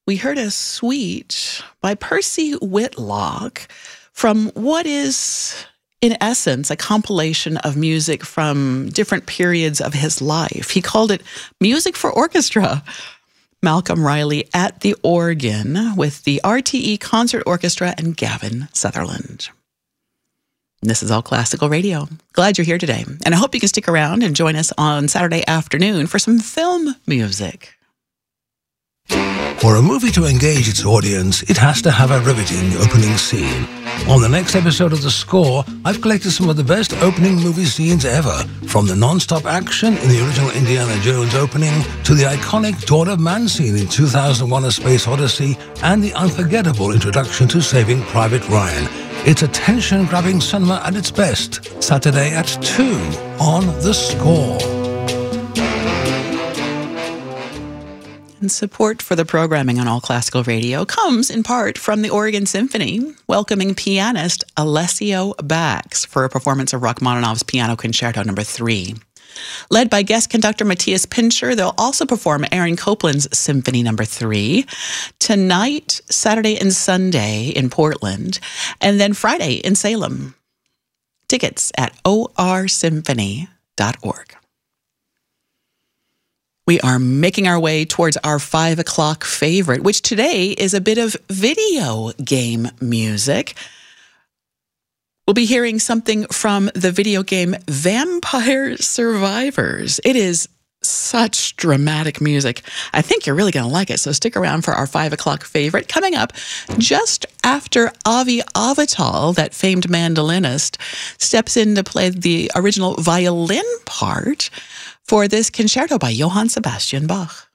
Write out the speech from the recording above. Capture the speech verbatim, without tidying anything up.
we heard a suite by Percy Whitlock from what is, in essence, a compilation of music from different periods of his life. He called it Music for Orchestra. Malcolm Riley at the organ with the R T E Concert Orchestra and Gavin Sutherland. This is All Classical Radio. Glad you're here today. And I hope you can stick around and join us on Saturday afternoon for some film music. For a movie to engage its audience, it has to have a riveting opening scene. On the next episode of The Score, I've collected some of the best opening movie scenes ever, from the non-stop action in the original Indiana Jones opening to the iconic Dawn of Man scene in two thousand one: A Space Odyssey and the unforgettable introduction to Saving Private Ryan. It's attention-grabbing cinema at its best. Saturday at two on The Score. And support for the programming on All Classical Radio comes in part from the Oregon Symphony, welcoming pianist Alessio Bax for a performance of Rachmaninoff's Piano Concerto Number three. Led by guest conductor Matthias Pincher, they'll also perform Aaron Copland's Symphony Number three tonight, Saturday and Sunday in Portland, and then Friday in Salem. Tickets at o r symphony dot org. We are making our way towards our five o'clock favorite, which today is a bit of video game music. We'll be hearing something from the video game Vampire Survivors. It is such dramatic music. I think you're really going to like it, so stick around for our five o'clock favorite. Coming up just after Avi Avital, that famed mandolinist, steps in to play the original violin part for this concerto by Johann Sebastian Bach.